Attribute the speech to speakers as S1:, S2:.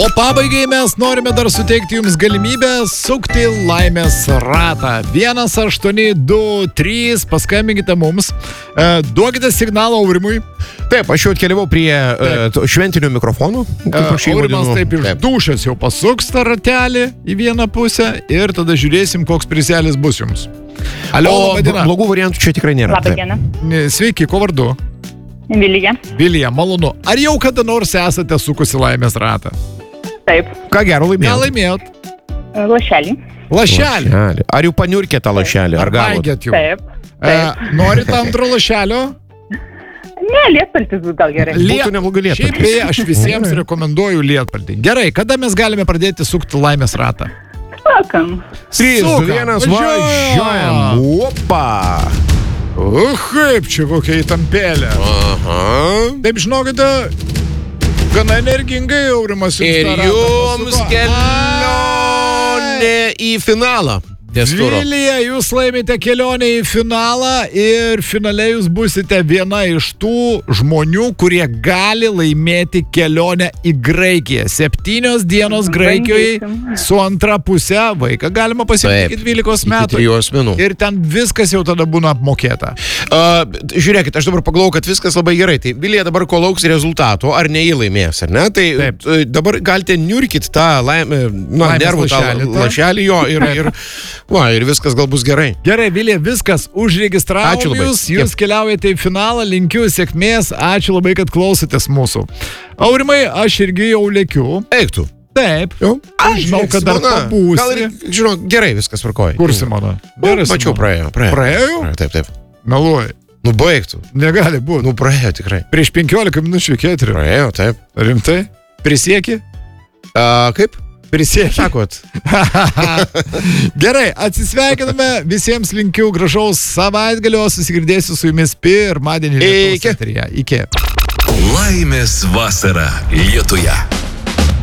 S1: O pabaigai mes norime dar suteikti jums galimybę sukti laimės ratą. 1823, paskambinkite mums, duokite signalą Aurimui.
S2: Taip, aš jau atkeliavau prie šventinių mikrofonų.
S1: Aurimas taip išdūšęs jau pasuks tą ratelį į vieną pusę ir tada žiūrėsim, koks prizelis bus jums.
S2: O blogų variantų čia tikrai nėra.
S3: Labą dieną.
S1: Sveiki, ko vardu?
S3: Vilija.
S1: Vilija, malonu. Ar jau kada nors esate sukusi laimės ratą?
S3: Taip.
S2: Ką gero
S1: Ką
S2: laimėjot?
S1: laimėjot?
S3: Lašelį.
S1: Lašelį.
S2: Ar jau paniurkė tą lašelį? Ar gavot?
S1: Baigėt jau?
S3: Taip.
S1: Norit antro lašelio?
S3: Ne, lietpaltis bus gal gerai.
S2: Būtų neblogai
S1: Šiaip
S2: lietpaltis.
S1: aš visiems rekomenduoju lietpaltį. Gerai, kada mes galime pradėti sukti laimės ratą?
S3: Sakam.
S2: 3, 2, 1, važiuojam. Opa!
S1: Kaip čia kokia įtampėlė.
S2: Aha.
S1: Taip, žinokite, gana energingai Aurimas
S2: Ir
S1: tą ratą
S2: jums
S1: pasuko.
S2: kelionė į finalą.
S1: Vilija, jūs laimite kelionę į finalą ir finale jūs busite viena iš tų žmonių, kurie gali laimėti kelionę į Graikiją. 7 dienos Graikijoje su antra pusė, vaiką galima pasiimti iki 12 metų.
S2: 3 asmenų.
S1: Ir ten viskas jau tada būna apmokėta.
S2: Žiūrėkit, aš dabar pagalvojau, kad viskas labai gerai. Tai Vilija dabar ko lauks rezultatų, ar ne jį laimės, ar ne? Tai dabar galite niurkit tą nervų lašelį jo ir viskas gal bus gerai.
S1: Gerai, Vilija, viskas užregistravom jūs keliaujate į finalą, linkiu sėkmės, ačiū labai, kad klausotės mūsų. Aurimai, aš irgi jau lėkiu.
S2: Eik tu.
S1: Taip, aš žinau, kad dar pabūsi.
S2: Gal ir, žinau, gerai viskas tvarkoja.
S1: Kur Simona?
S2: Mačiau, praėjo.
S1: Praėjo?
S2: Taip.
S1: Meluoji.
S2: Nu, baigtų.
S1: Negali būti.
S2: Nu, praėjo tikrai.
S1: Prieš 15 minučių iki eterio.
S2: Praėjo, taip.
S1: Rimtai? Prisieki?
S2: Kaip?
S1: Prisieki.
S2: Sakot.
S1: Gerai, atsisveikiname. Visiems linkiu gražaus savaitgalio. Susigirdėsiu su jumis pirmadienį Lietuvos eteryje. Iki.
S4: Laimės vasara Lietuje.